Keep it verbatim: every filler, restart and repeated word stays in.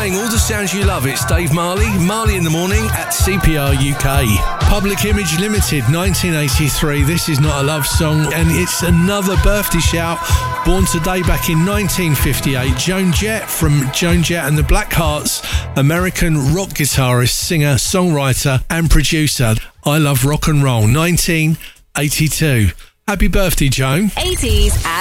playing all the sounds you love. It's Dave Marley, Marley in the Morning at C P R U K. Public Image Limited, nineteen eighty-three. This is not a love song, and it's another birthday shout. Born today back in nineteen fifty-eight, Joan Jett from Joan Jett and the Blackhearts, American rock guitarist, singer, songwriter and producer. I love rock and roll, nineteen eighty-two. Happy birthday, Joan. eighties